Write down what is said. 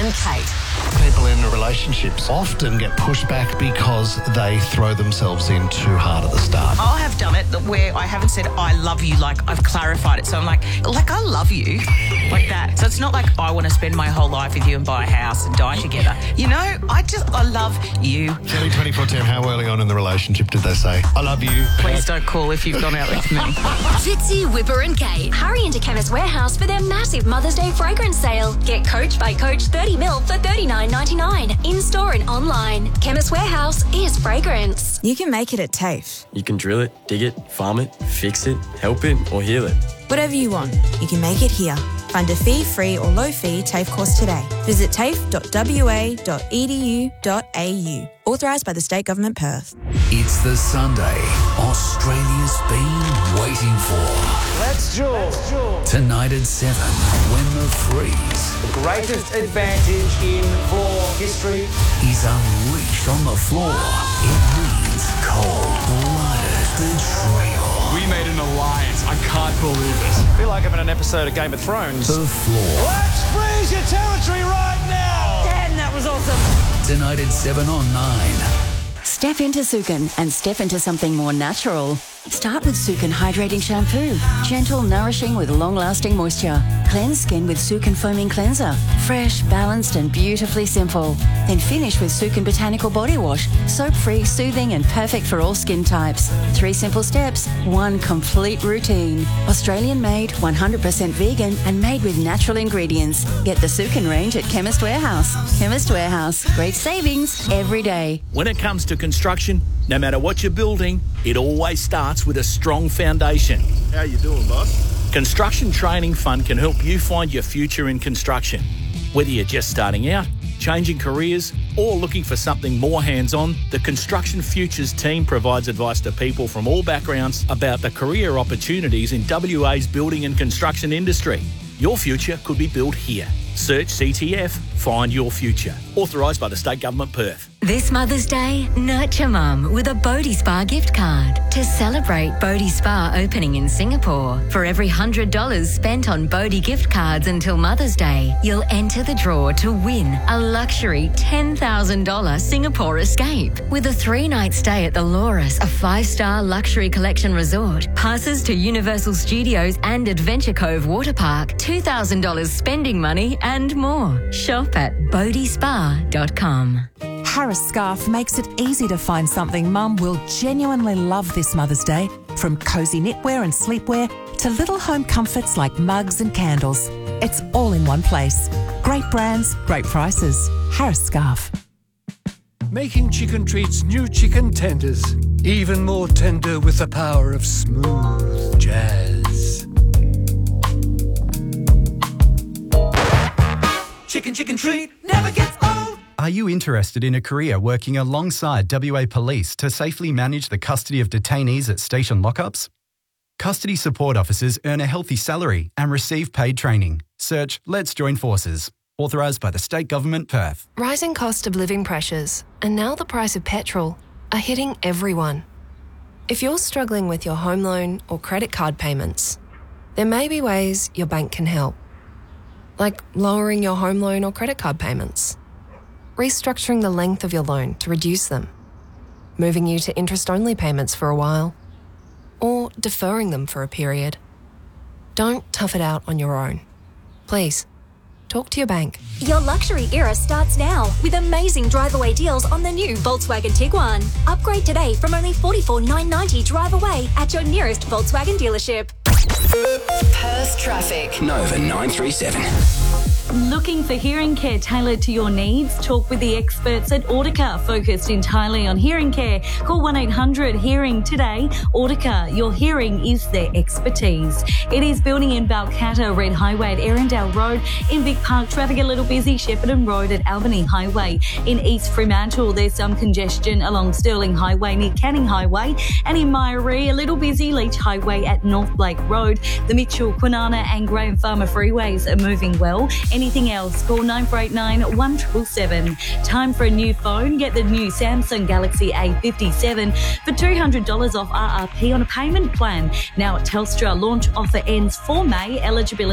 and Kate. People in relationships often get pushed back because they throw themselves in too hard at the start. I have done it where I haven't said I love you, like I've clarified it. So I'm like I love you, like that. So it's not like I want to spend my whole life with you and buy a house and die together. You know, I love you. Kelly 24/10, how early on in the relationship did they say, I love you? Please don't call if you've gone out with me. Fitzy, Whipper and Kate. Hurry into Chemist Warehouse for their massive Mother's Day fragrance sale. Get Coach by Coach 30ml for $39.99. In-store and online. Chemist Warehouse is fragrance. You can make it at TAFE. You can drill it, dig it, farm it, fix it, help it, or heal it. Whatever you want, you can make it here. Find a fee-free or low-fee TAFE course today. Visit tafe.wa.edu.au. Authorised by the State Government, Perth. It's the Sunday Australia's been waiting for. Let's jewel. Tonight at 7, when the freeze, The greatest advantage in floor history. is unleashed on the floor. It means cold-blooded betrayal. We made an alliance. I can't believe this. I feel like I'm in an episode of Game of Thrones. The floor. Let's freeze your territory right now! Damn, that was awesome. Tonight at 7 on 9. Step into Sukin and step into something more natural. Start with Sukin Hydrating Shampoo. Gentle, nourishing with long-lasting moisture. Cleanse skin with Sukin Foaming Cleanser. Fresh, balanced and beautifully simple. Then finish with Sukin Botanical Body Wash. Soap-free, soothing and perfect for all skin types. 3 simple steps, 1 complete routine. Australian-made, 100% vegan and made with natural ingredients. Get the Sukin range at Chemist Warehouse. Chemist Warehouse. Great savings every day. When it comes to construction, no matter what you're building, it always starts with a strong foundation. How you doing, boss? Construction Training Fund can help you find your future in construction. Whether you're just starting out, changing careers, or looking for something more hands-on, the Construction Futures team provides advice to people from all backgrounds about the career opportunities in WA's building and construction industry. Your future could be built here. Search CTF, find your future. Authorised by the State Government, Perth. This Mother's Day, nurture Mum with a Bodhi Spa gift card to celebrate Bodhi Spa opening in Singapore. For every $100 spent on Bodhi gift cards until Mother's Day, you'll enter the draw to win a luxury $10,000 Singapore escape with a 3-night stay at the Loris, a 5-star luxury collection resort, passes to Universal Studios and Adventure Cove Water Park, $2,000 spending money and more. Shop at bodhispa.com. Harris Scarf makes it easy to find something Mum will genuinely love this Mother's Day, from cosy knitwear and sleepwear to little home comforts like mugs and candles. It's all in one place. Great brands, great prices. Harris Scarf. Making chicken treats new chicken tenders, even more tender with the power of smooth jazz. Chicken treat never gets old. Are you interested in a career working alongside WA Police to safely manage the custody of detainees at station lockups? Custody support officers earn a healthy salary and receive paid training. Search Let's Join Forces. Authorised by the State Government, Perth. Rising cost of living pressures and now the price of petrol are hitting everyone. If you're struggling with your home loan or credit card payments, there may be ways your bank can help. Like lowering your home loan or credit card payments, restructuring the length of your loan to reduce them, moving you to interest-only payments for a while, or deferring them for a period. Don't tough it out on your own. Please, talk to your bank. Your luxury era starts now with amazing drive-away deals on the new Volkswagen Tiguan. Upgrade today from only $44,990 drive away at your nearest Volkswagen dealership. Perth traffic. Nova 937. Looking for hearing care tailored to your needs? Talk with the experts at Audica, focused entirely on hearing care. Call 1-800-HEARING today. Audica, your hearing is their expertise. It is building in Balcatta, Red Highway at Erindale Road. In Vic Park, traffic a little busy. Shepparton Road at Albany Highway. In East Fremantle, there's some congestion along Stirling Highway near Canning Highway. And in Myrie, a little busy. Leach Highway at North Blake Road. The Mitchell, Kwinana and Graham Farmer freeways are moving well. Anything else, call 9489 1777. Time for a new phone. Get the new Samsung Galaxy A57 for $200 off RRP on a payment plan. Now at Telstra, launch offer ends 4 May. Eligibility